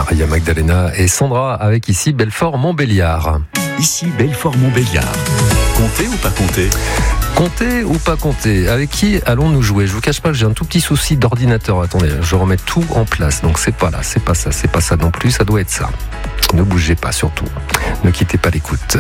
Il y a Magdalena et Sandra avec ici Belfort-Montbéliard. Ici Belfort-Montbéliard. Compter ou pas compter ? Compter ou pas compter ? Avec qui allons-nous jouer ? Je vous cache pas que j'ai un tout petit souci d'ordinateur. Attendez, je remets tout en place. Donc c'est pas là, c'est pas ça non plus, ça doit être ça. Ne bougez pas surtout. Ne quittez pas l'écoute.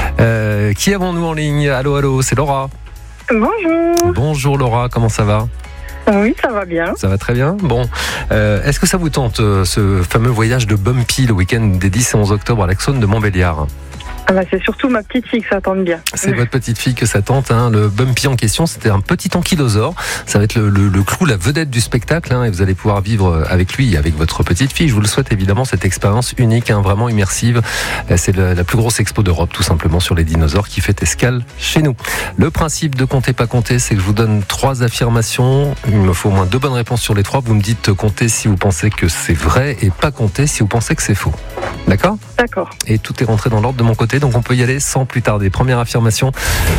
Qui avons-nous en ligne ? Allô, c'est Laura. Bonjour. Bonjour Laura, comment ça va ? Oui, ça va bien. Ça va très bien. Bon, est-ce que ça vous tente ce fameux voyage de Bumpy le week-end des 10 et 11 octobre à l'Axone de Montbéliard ? C'est surtout ma petite fille que ça tente bien. C'est votre petite fille que ça tente. Le Bumpy en question, c'était un petit ankylosaure. Ça va être le clou, la vedette du spectacle. Et vous allez pouvoir vivre avec lui et avec votre petite fille. Je vous le souhaite évidemment, cette expérience unique, vraiment immersive. C'est la plus grosse expo d'Europe, tout simplement, sur les dinosaures qui fait escale chez nous. Le principe de compter pas compter, c'est que je vous donne 3 affirmations. Il me faut au moins 2 bonnes réponses sur les 3. Vous me dites compter si vous pensez que c'est vrai et pas compter si vous pensez que c'est faux. D'accord ? D'accord. Et tout est rentré dans l'ordre de mon côté, donc on peut y aller sans plus tarder. Première affirmation,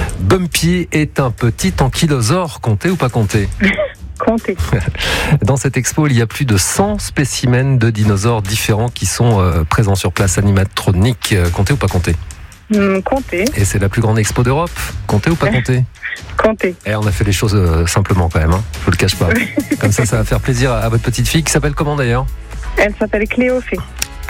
Bumpy est un petit ankylosaure. Compter ou pas compter ? Compter. Dans cette expo, il y a plus de 100 spécimens de dinosaures différents qui sont présents sur place, animatroniques. Compter ou pas compter ? Compter. Et c'est la plus grande expo d'Europe. Compter ou pas compter ? Compter. Et on a fait les choses simplement quand même, je vous le cache pas. Comme ça va faire plaisir à votre petite fille qui s'appelle comment d'ailleurs ? Elle s'appelle Cléophée. Cléophée ?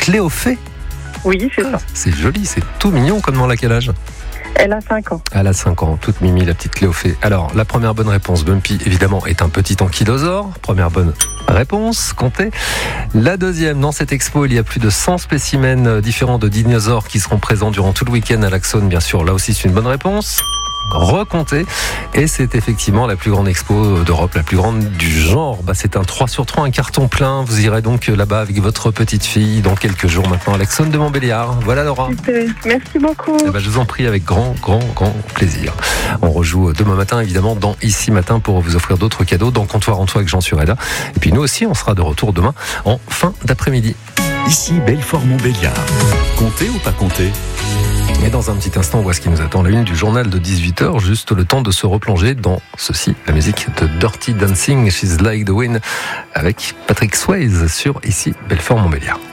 Oui, c'est ça. C'est joli, c'est tout mignon. Comme dans quel âge ? Elle a 5 ans. Elle a 5 ans, toute mimi, la petite Cléophée. Alors, la première bonne réponse, Bumpy, évidemment, est un petit ankylosaure. Première bonne réponse, comptez. La deuxième, dans cette expo, il y a plus de 100 spécimens différents de dinosaures qui seront présents durant tout le week-end à l'Axone, bien sûr. Là aussi, c'est une bonne réponse. Recompter. Et c'est effectivement la plus grande expo d'Europe, la plus grande du genre. C'est un 3/3, un carton plein. Vous irez donc là-bas avec votre petite fille dans quelques jours maintenant à l'Axone de Montbéliard. Voilà Laura. Super. Merci beaucoup. Je vous en prie, avec grand plaisir. On rejoue demain matin évidemment dans Ici Matin pour vous offrir d'autres cadeaux dans Comptoir en Toi avec Jean Sureda. Et puis nous aussi on sera de retour demain en fin d'après-midi. Ici Belfort-Montbéliard. Compter ou pas compter ? Et dans un petit instant, on voit ce qui nous attend. La une du journal de 18h, juste le temps de se replonger dans ceci, la musique de Dirty Dancing, She's Like the Wind, avec Patrick Swayze sur Ici Belfort-Montbéliard.